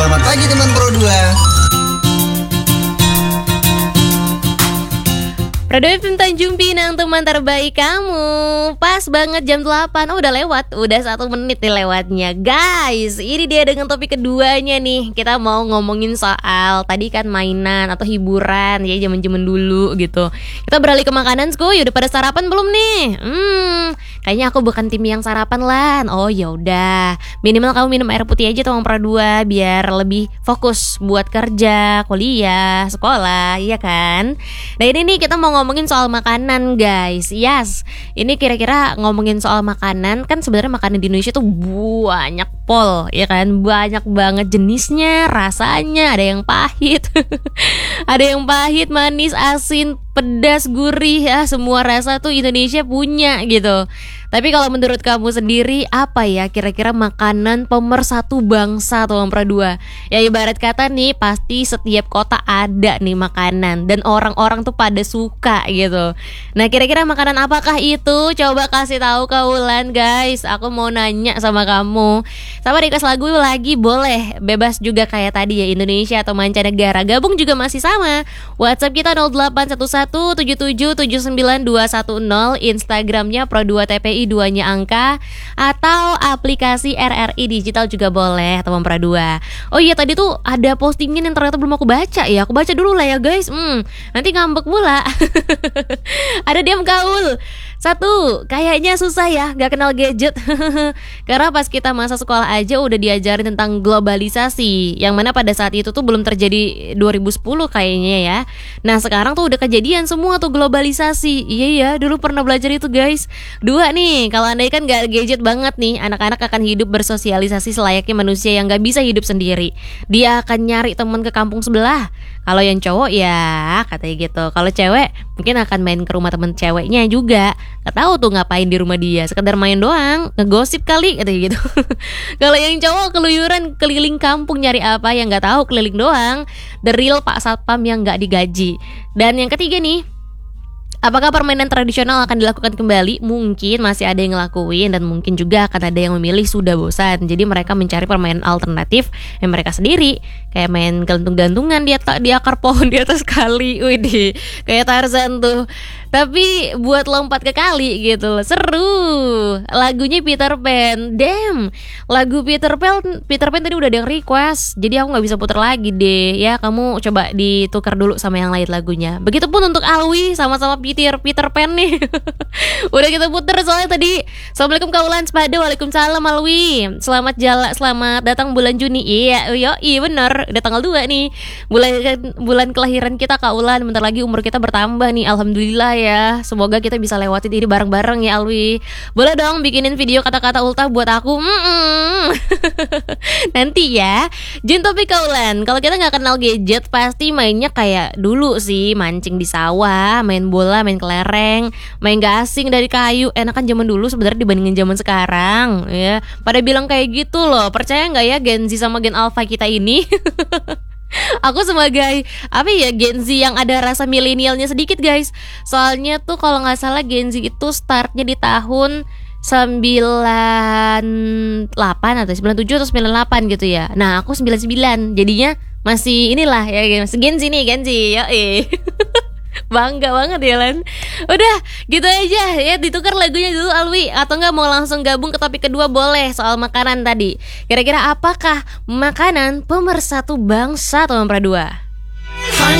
Selamat pagi teman Pro 2. Radio FM Tanjung Pinang, teman terbaik kamu. Pas banget jam 8. Oh udah lewat, udah 1 menit nih lewatnya. Guys, ini dia dengan topik keduanya nih. Kita mau ngomongin soal tadi kan mainan atau hiburan ya zaman-zaman dulu gitu. Kita beralih ke makanan, skuy. Udah pada sarapan belum nih? Kayaknya aku bukan tim yang sarapan lan. Oh ya udah, minimal kamu minum air putih aja Teman Pro 2 biar lebih fokus buat kerja, kuliah, sekolah, iya kan? Nah ini nih kita mau ngomongin soal makanan guys. Yes, ini kira-kira ngomongin soal makanan. Kan sebenarnya makanan di Indonesia tuh banyak pol, ya kan? Banyak banget jenisnya, rasanya. Ada yang pahit ada yang pahit, manis, asin, pedas, gurih ya. Semua rasa tuh Indonesia punya gitu. Tapi kalau menurut kamu sendiri, apa ya kira-kira makanan pemersatu bangsa Teman Pro 2? Ya ibarat kata nih, pasti setiap kota ada nih makanan dan orang-orang tuh pada suka gitu. Nah kira-kira makanan apakah itu? Coba kasih tahu kaulan guys. Aku mau nanya sama kamu. Sama request lagu lagi boleh, bebas juga kayak tadi ya, Indonesia atau mancanegara. Gabung juga masih sama. WhatsApp kita 081177792210, Instagramnya Pro 2 TPI 2-nya angka, atau aplikasi RRI Digital juga boleh Teman Pro 2. Oh iya tadi tuh ada postingan yang ternyata belum aku baca ya. Aku baca dulu lah ya guys. Nanti ngambek pula. Ada diam gaul. 1, kayaknya susah ya gak kenal gadget. Karena pas kita masa sekolah aja udah diajarin tentang globalisasi, yang mana pada saat itu tuh belum terjadi 2010 kayaknya ya. Nah sekarang tuh udah kejadian semua tuh globalisasi. Iya ya, dulu pernah belajar itu guys. 2 nih, kalau andai kan gak gadget banget nih, anak-anak akan hidup bersosialisasi selayaknya manusia yang gak bisa hidup sendiri. Dia akan nyari teman ke kampung sebelah. Kalau yang cowok ya katanya gitu. Kalau cewek mungkin akan main ke rumah temen ceweknya juga. Gak tahu tuh ngapain di rumah dia, sekedar main doang, ngegosip kali katanya gitu. Kalau yang cowok keluyuran keliling kampung nyari apa yang gak tahu, keliling doang. The real Pak Satpam yang gak digaji. Dan yang ketiga nih, apakah permainan tradisional akan dilakukan kembali? Mungkin masih ada yang ngelakuin, dan mungkin juga akan ada yang memilih sudah bosan. Jadi mereka mencari permainan alternatif yang mereka sendiri, kayak main gantung-gantungan di akar pohon di atas kali. Widih, kayak Tarzan tuh. Tapi buat lompat ke kali gitu loh. Seru. Lagunya Peter Pan. Damn, lagu Peter Pan tadi udah ada yang request, jadi aku gak bisa puter lagi deh. Ya kamu coba ditukar dulu sama yang lain lagunya. Begitupun untuk Alwi, sama-sama Peter Pan nih. Udah kita puter soalnya tadi. Assalamualaikum kaulan sepada. Waalaikumsalam Alwi. Selamat datang bulan Juni. Iya bener, udah tanggal 2 nih. Bulan kelahiran kita kaulan. Bentar lagi umur kita bertambah nih. Alhamdulillah ya. Semoga kita bisa lewatin ini bareng-bareng ya Alwi. Boleh dong bikinin video kata-kata ultah buat aku. Nanti ya. Jin topik kaulan. Kalau kita gak kenal gadget, pasti mainnya kayak dulu sih. Mancing di sawah, main bola, main kelereng, main gasing dari kayu. Enakan zaman dulu sebenarnya dibandingin zaman sekarang ya. Pada bilang kayak gitu loh. Percaya gak ya Gen Z sama Gen Alpha kita ini? Aku sebagai Gen Z yang ada rasa milenialnya sedikit guys. Soalnya tuh kalau gak salah Gen Z itu startnya di tahun 98 atau 97 atau 98 gitu ya. Nah aku 99, jadinya masih inilah ya Gen Z nih, Gen Z ya. Bangga banget ya Lan. Udah gitu aja ya, ditukar lagunya dulu Alwi. Atau enggak mau langsung gabung ke topik kedua boleh, soal makanan tadi. Kira-kira apakah makanan pemersatu bangsa Teman Pro 2?